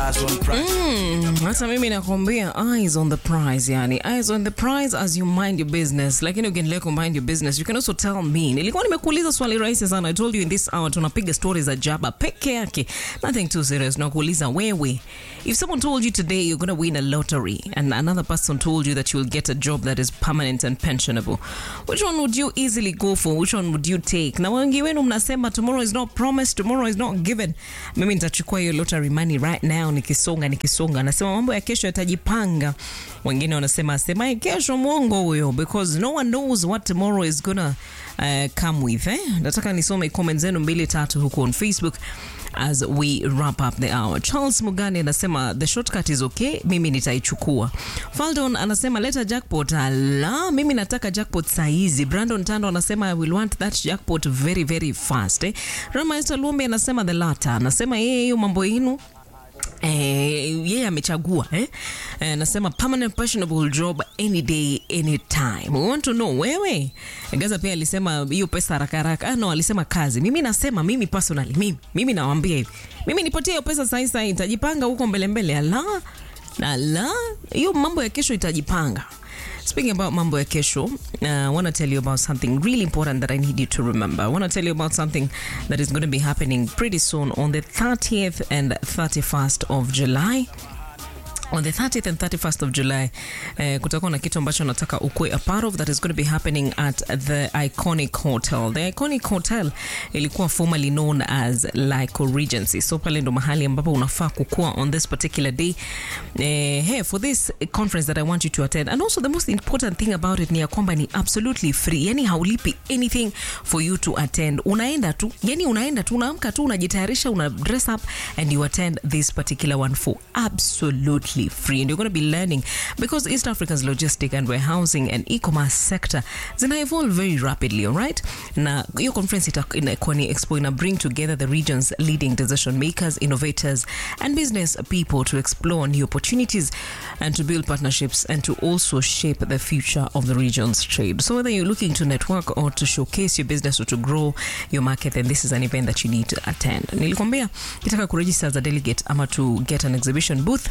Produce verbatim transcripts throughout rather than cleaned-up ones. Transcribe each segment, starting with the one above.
eyes on the prize. Mm, hata mimi nakwambia eyes on the prize, yani eyes on the prize as you mind your business. Lakini ukiendelea ku mind your business, you can also tell me. Nilikuwa nimekuuliza swali rahisi sana. I told you in this hour tunapiga stories za jaba peke yake. Nothing too serious. Nakuuliza wewe, if someone told you today you're going to win a lottery and another person told you that you will get a job that is permanent and pensionable, which one would you easily go for? Which one would you take? Na wengi wenu mnasema tomorrow is not promised, tomorrow is not given. Mimi nitachukua hiyo lottery money right now nikisonga nikisonga. Nasema mambo ya kesho yatajipanga. Wengine wanasema sema kesho mwongo huyo, because no one knows what tomorrow is gonna uh, come with. Eh? Nataka nisome comments zenu mbili tatu huko on Facebook as we wrap up the hour. Charles Mugani anasema the shortcut is okay, mimi nitaichukua. Faldon anasema leta jackpot. Ala, mimi nataka jackpot saizi. Brandon Tando anasema I will want that jackpot very very fast. Eh? Rama Esther Lumbe anasema the latter. Anasema yeye hiyo mambo yenu Eh, yeye amechagua eh? Eh, nasema permanent pensionable job any day any time. We want to know wewe. Gaza pia alisema hiyo pesa haraka haraka. Ah no, alisema kazi. Mimi nasema mimi personally mimi mimi nawaambia hivi. Mimi nipatie hiyo pesa sasa sasa itajipanga huko mbele mbele. Ala. Ala, hiyo mambo ya kesho itajipanga. Speaking about mambo ya kesho, uh, I want to tell you about something really important that I need you to remember. I want to tell you about something that is going to be happening pretty soon on the thirtieth and thirty-first of July. On the thirtieth and thirty-first of July, uh, kutakuwa na kitu ambacho nataka ukue a part of that is going to be happening at the Iconic Hotel. The Iconic Hotel ilikuwa formerly known as Lyco Regency. So pale ndo mahali ambapo unafaa kukua on this particular day. Uh, hey, for this conference that I want you to attend. And also the most important thing about it ni ya kwamba ni absolutely free. Yani haulipi anything for you to attend. Unaenda tu, yani unaenda tu, unaamka tu, unajitayarisha, una dress up and you attend this particular one for absolutely free. And you're going to be learning because East Africa's logistic and warehousing and e-commerce sector zina evolve very rapidly, all right? Na your conference itakuwa ni expo ina bring together the region's leading decision makers, innovators and business people to explore new opportunities and to build partnerships and to also shape the future of the region's trade. So whether you're looking to network or to showcase your business or to grow your market, then this is an event that you need to attend. Nilikwambia kitaka kuregister as a delegate ama to get an exhibition booth.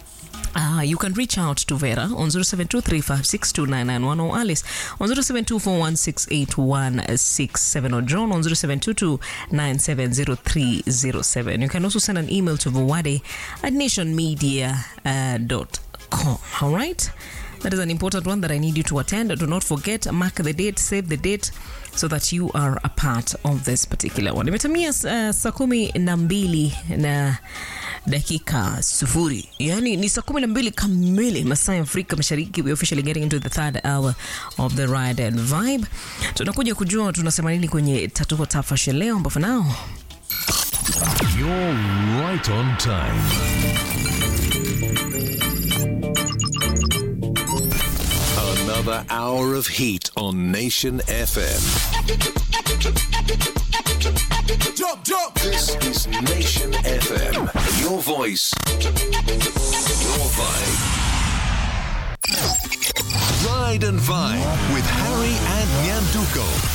Uh, you can reach out to Vera on zero seven two three five six two nine nine one or Alice on zero seven two four one six eight one six seven or John on zero seven two two nine seven zero three zero seven. You can also send an email to vawade at nationmedia dot com. All right? That is an important one that I need you to attend. Do not forget, mark the date, save the date so that you are a part of this particular one. Imetamia uh, saa kumi na mbili na dakika sufuri. Yani ni saa kumi na mbili kamili masaa ya Afrika Mashariki. We officially getting into the third hour of the Ride and Vibe. Tunakuja kujua tunasema nini kwenye Tatuko Tafash leo, but for now, you're right on time. Another hour of heat on Nation F M. Jump, jump. This is Nation F M. Your voice, your vibe. Ride and Vibe with Harry and Nyanduko.